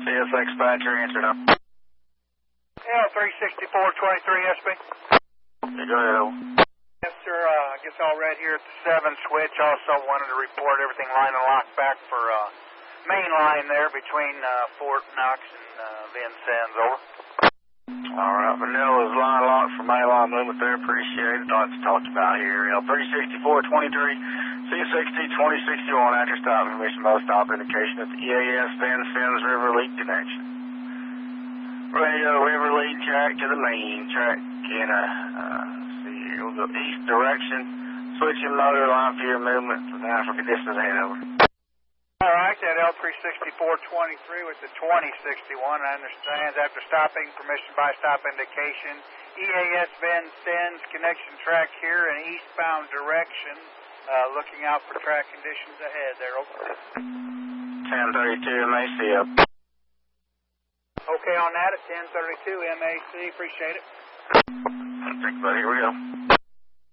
CSX Patcher, answer now. Yeah, 36423 SB. Yeah, go ahead, over. Yes, sir. I guess all right here at the 7 switch. Also wanted to report everything line and locked back for main line there between Fort Knox and Vincennes, over. All right, Vanilla's line locked for main line movement there. Appreciate it. Lots to talk about here. 36423, C60 2061, after stop information, most stop indication at the EAS Vincennes River Lead connection. Radio River Lead track to the main track in the east direction. Switching motor line for your movement now for conditions ahead, over. All right, that L36423 with the 2061, I understand. After stopping, permission by stop indication. EAS Vincennes connection track here in eastbound direction. Looking out for track conditions ahead there, over. 1032 MAC up. Okay on that at 1032 MAC, appreciate it. Thanks, buddy. Here we go.